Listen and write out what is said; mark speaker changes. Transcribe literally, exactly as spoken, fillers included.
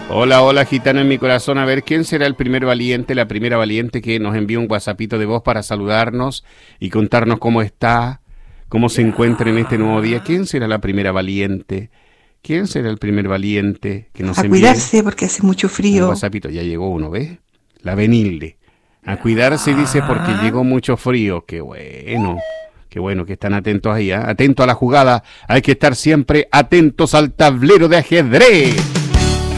Speaker 1: Hola, hola, gitana en mi corazón. A ver, ¿quién será el primer valiente, la primera valiente que nos envía un WhatsAppito de voz para saludarnos y contarnos cómo está, cómo se encuentra en este nuevo día? ¿Quién será la primera valiente? ¿Quién será el primer valiente que nos
Speaker 2: A
Speaker 1: envíe
Speaker 2: cuidarse porque hace mucho
Speaker 1: un
Speaker 2: frío.
Speaker 1: WhatsAppito? Ya llegó uno, ¿ves? La Benilde. A cuidarse, dice, porque llegó mucho frío. Qué bueno. Qué bueno que están atentos ahí, ¿eh? Atento a la jugada. Hay que estar siempre atentos al tablero de ajedrez.